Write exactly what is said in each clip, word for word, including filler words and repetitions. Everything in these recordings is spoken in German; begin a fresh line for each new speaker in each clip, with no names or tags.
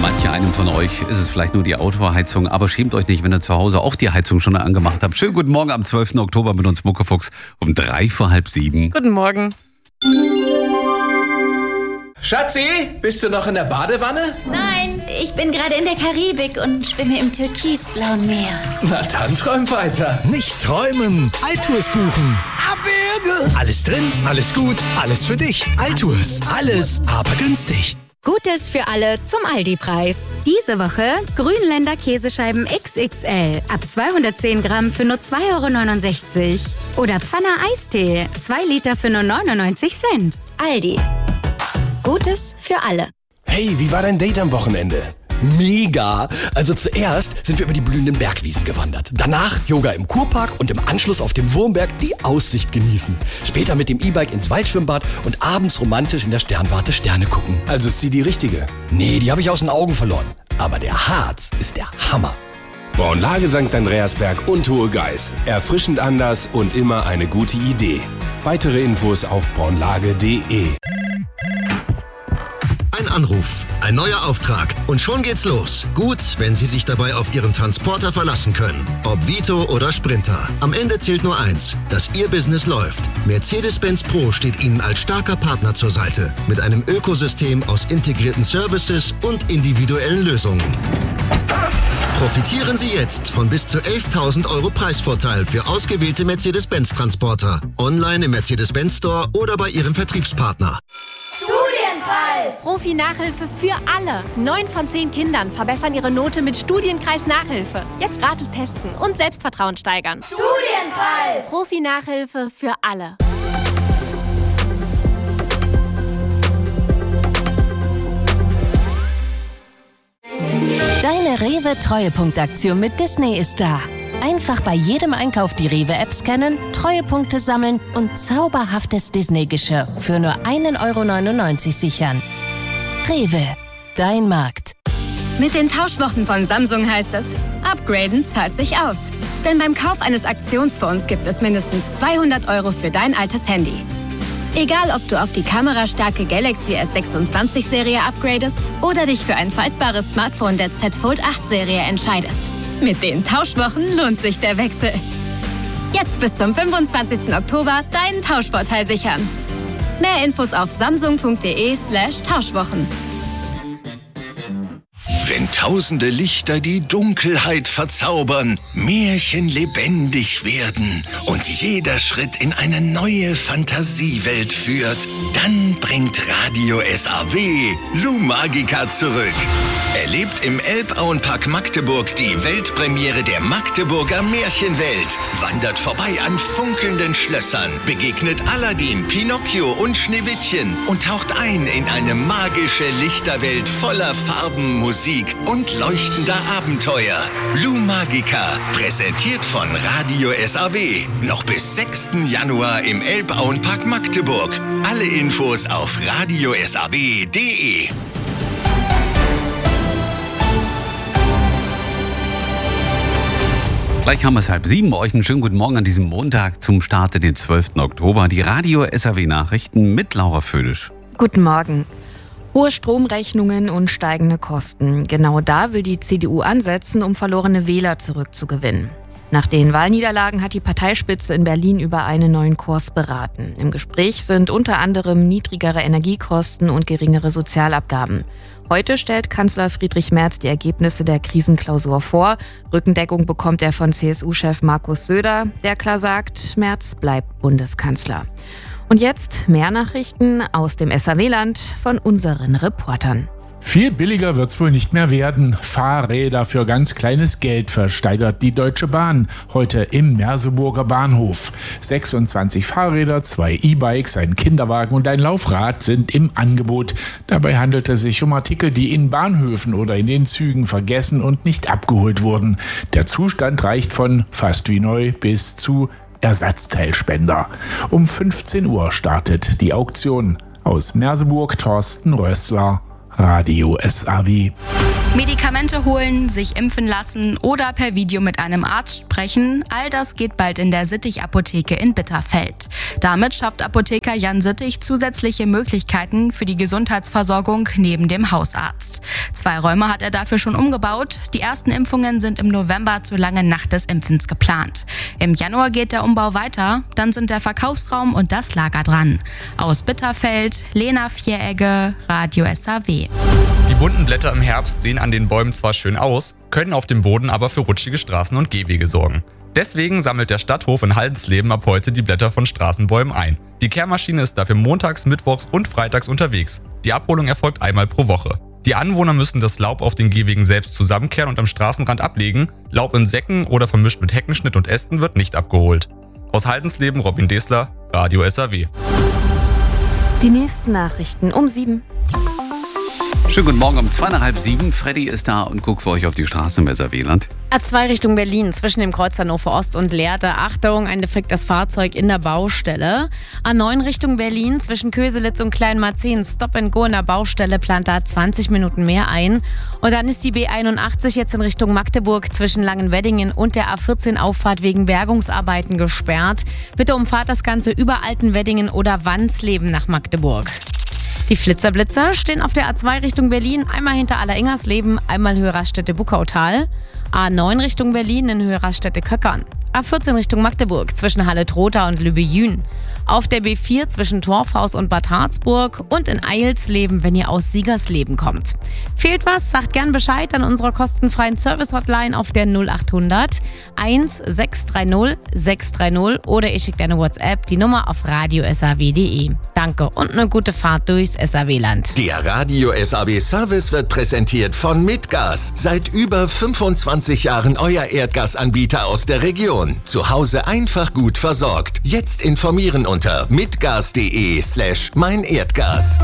Manche einem von euch ist es vielleicht nur die Outdoor-Heizung, aber schämt euch nicht, wenn ihr zu Hause auch die Heizung schon angemacht habt. Schönen guten Morgen am zwölften Oktober mit uns Muckefuchs um drei vor halb sieben.
Guten Morgen.
Schatzi, bist du noch in der Badewanne?
Nein, ich bin gerade in der Karibik und schwimme im türkisblauen Meer.
Na dann träum weiter.
Nicht träumen, Altours buchen. Abwürge. Alles drin, alles gut, alles für dich. Altours, alles, aber günstig.
Gutes für alle zum Aldi-Preis. Diese Woche Grünländer Käsescheiben X X L ab zweihundertzehn Gramm für nur zwei Euro neunundsechzig. Oder Pfanner Eistee, zwei Liter für nur neunundneunzig Cent. Aldi. Gutes für alle.
Hey, wie war dein Date am Wochenende? Mega! Also zuerst sind wir über die blühenden Bergwiesen gewandert. Danach Yoga im Kurpark und im Anschluss auf dem Wurmberg die Aussicht genießen. Später mit dem E-Bike ins Waldschwimmbad und abends romantisch in der Sternwarte Sterne gucken.
Also ist sie die richtige?
Nee, die habe ich aus den Augen verloren. Aber der Harz ist der Hammer.
Braunlage Sankt Andreasberg und Hohe Geiß. Erfrischend anders und immer eine gute Idee. Weitere Infos auf braunlage punkt de.
Ein Anruf, ein neuer Auftrag und schon geht's los. Gut, wenn Sie sich dabei auf Ihren Transporter verlassen können. Ob Vito oder Sprinter. Am Ende zählt nur eins, dass Ihr Business läuft. Mercedes-Benz Pro steht Ihnen als starker Partner zur Seite. Mit einem Ökosystem aus integrierten Services und individuellen Lösungen. Profitieren Sie jetzt von bis zu elftausend Euro Preisvorteil für ausgewählte Mercedes-Benz-Transporter. Online im Mercedes-Benz Store oder bei Ihrem Vertriebspartner.
Studienkreis! Profi-Nachhilfe für alle. Neun von zehn Kindern verbessern ihre Note mit Studienkreis Nachhilfe. Jetzt gratis testen und Selbstvertrauen steigern.
Studienkreis!
Profi-Nachhilfe für alle.
Deine Rewe-Treuepunktaktion mit Disney ist da. Einfach bei jedem Einkauf die Rewe-App scannen, Treuepunkte sammeln und zauberhaftes Disney-Geschirr für nur ein Euro neunundneunzig sichern. Rewe, dein Markt.
Mit den Tauschwochen von Samsung heißt es, upgraden zahlt sich aus. Denn beim Kauf eines Aktionsphones gibt es mindestens zweihundert Euro für dein altes Handy. Egal, ob du auf die kamerastarke Galaxy S sechsundzwanzig Serie upgradest oder dich für ein faltbares Smartphone der Z Fold acht Serie entscheidest. Mit den Tauschwochen lohnt sich der Wechsel. Jetzt bis zum fünfundzwanzigsten Oktober deinen Tauschvorteil sichern. Mehr Infos auf samsung punkt de slash Tauschwochen.
Wenn tausende Lichter die Dunkelheit verzaubern, Märchen lebendig werden und jeder Schritt in eine neue Fantasiewelt führt, dann bringt Radio S A W Lumagica zurück. Erlebt im Elbauenpark Magdeburg die Weltpremiere der Magdeburger Märchenwelt. Wandert vorbei an funkelnden Schlössern, begegnet Aladdin, Pinocchio und Schneewittchen und taucht ein in eine magische Lichterwelt voller Farben, Musik und leuchtender Abenteuer. Lumagica, präsentiert von Radio S A W. Noch bis sechsten Januar im Elbauenpark Magdeburg. Alle Infos auf radio s a w punkt de.
Gleich haben wir es halb sieben. Bei euch einen schönen guten Morgen an diesem Montag zum Start in den zwölften Oktober. Die Radio S A W Nachrichten mit Laura Föhlisch.
Guten Morgen. Hohe Stromrechnungen und steigende Kosten. Genau da will die C D U ansetzen, um verlorene Wähler zurückzugewinnen. Nach den Wahlniederlagen hat die Parteispitze in Berlin über einen neuen Kurs beraten. Im Gespräch sind unter anderem niedrigere Energiekosten und geringere Sozialabgaben. Heute stellt Kanzler Friedrich Merz die Ergebnisse der Krisenklausur vor. Rückendeckung bekommt er von C S U-Chef Markus Söder, der klar sagt, Merz bleibt Bundeskanzler. Und jetzt mehr Nachrichten aus dem S A W-Land von unseren Reportern.
Viel billiger wird's wohl nicht mehr werden. Fahrräder für ganz kleines Geld versteigert die Deutsche Bahn heute im Merseburger Bahnhof. sechsundzwanzig Fahrräder, zwei E-Bikes, ein Kinderwagen und ein Laufrad sind im Angebot. Dabei handelt es sich um Artikel, die in Bahnhöfen oder in den Zügen vergessen und nicht abgeholt wurden. Der Zustand reicht von fast wie neu bis zu Ersatzteilspender. Um fünfzehn Uhr startet die Auktion. Aus Merseburg Thorsten Rössler, Radio S A W.
Medikamente holen, sich impfen lassen oder per Video mit einem Arzt sprechen, all das geht bald in der Sittich-Apotheke in Bitterfeld. Damit schafft Apotheker Jan Sittich zusätzliche Möglichkeiten für die Gesundheitsversorgung neben dem Hausarzt.
Zwei Räume hat er dafür schon umgebaut. Die ersten Impfungen sind im November zur langen Nacht des Impfens geplant. Im Januar geht der Umbau weiter, dann sind der Verkaufsraum und das Lager dran. Aus Bitterfeld, Lena Vieregge, Radio S A W.
Die bunten Blätter im Herbst sehen an den Bäumen zwar schön aus, können auf dem Boden aber für rutschige Straßen und Gehwege sorgen. Deswegen sammelt der Stadthof in Haldensleben ab heute die Blätter von Straßenbäumen ein. Die Kehrmaschine ist dafür montags, mittwochs und freitags unterwegs. Die Abholung erfolgt einmal pro Woche. Die Anwohner müssen das Laub auf den Gehwegen selbst zusammenkehren und am Straßenrand ablegen. Laub in Säcken oder vermischt mit Heckenschnitt und Ästen wird nicht abgeholt. Aus Haldensleben, Robin Desler, Radio S A W.
Die nächsten Nachrichten um sieben.
Schönen guten Morgen um zweieinhalb sieben. Freddy ist da und guckt für euch auf die Straße im S A W-Land.
A zwei Richtung Berlin zwischen dem Kreuz Hannover Ost und Lehrte. Achtung, ein defektes Fahrzeug in der Baustelle. A neun Richtung Berlin zwischen Köselitz und Kleinmarzahn. Stop and Go in der Baustelle, plant da zwanzig Minuten mehr ein. Und dann ist die B einundachtzig jetzt in Richtung Magdeburg zwischen Langenweddingen und der A vierzehn Auffahrt wegen Bergungsarbeiten gesperrt. Bitte umfahrt das Ganze über Altenweddingen oder Wansleben nach Magdeburg. Die Flitzerblitzer stehen auf der A zwei Richtung Berlin, einmal hinter Alleringersleben, einmal Höhe Raststätte Buckautal. A neun Richtung Berlin in Höhe Raststätte Köckern. A vierzehn Richtung Magdeburg zwischen Halle-Trotha und Lübbe-Jün. Auf der B vier zwischen Torfhaus und Bad Harzburg und in Eilsleben, wenn ihr aus Siegersleben kommt. Fehlt was? Sagt gern Bescheid an unserer kostenfreien Service-Hotline auf der null achthundert eins sechs drei null sechs drei null oder ihr schickt eine WhatsApp, die Nummer auf radio s a w punkt d e. Danke und eine gute Fahrt durchs S A W-Land.
Der Radio S A W-Service wird präsentiert von Mitgas. Seit über fünfundzwanzig Jahren euer Erdgasanbieter aus der Region. Zu Hause einfach gut versorgt. Jetzt informieren unter mitgas.de slash mein Erdgas.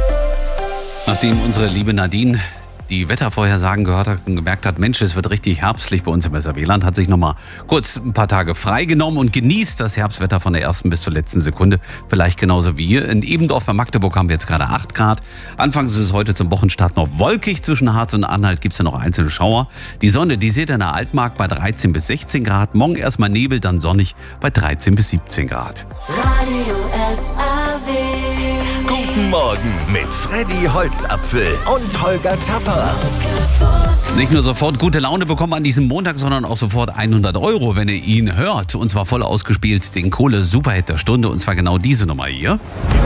Nachdem unsere liebe Nadine die Wettervorhersagen gehört hat und gemerkt hat, Mensch, es wird richtig herbstlich bei uns im S A W-Land, hat sich nochmal kurz ein paar Tage freigenommen und genießt das Herbstwetter von der ersten bis zur letzten Sekunde. Vielleicht genauso wie hier. In Ebendorf bei Magdeburg haben wir jetzt gerade acht Grad. Anfangs ist es heute zum Wochenstart noch wolkig. Zwischen Harz und Anhalt gibt es ja noch einzelne Schauer. Die Sonne, die seht ihr in der Altmark bei dreizehn bis sechzehn Grad. Morgen erstmal Nebel, dann sonnig bei dreizehn bis siebzehn Grad.
Radio S A W.
Guten Morgen mit Freddy Holzapfel und Holger Tapper.
Nicht nur sofort gute Laune bekommen an diesem Montag, sondern auch sofort hundert Euro, wenn ihr ihn hört. Und zwar voll ausgespielt, den Kohle-Superhit der Stunde. Und zwar genau diese Nummer hier.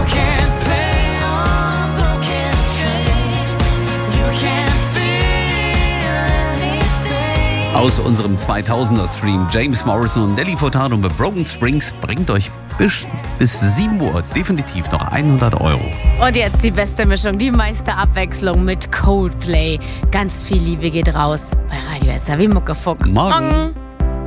Aus unserem zweitausender-Stream James Morrison und Nelly Furtado mit Broken Springs bringt euch bis, bis sieben Uhr definitiv noch hundert Euro.
Und jetzt die beste Mischung, die meiste Abwechslung mit Coldplay. Ganz viel Liebe geht raus bei Radio S A W Muckefuck.
Morgen. Morgen.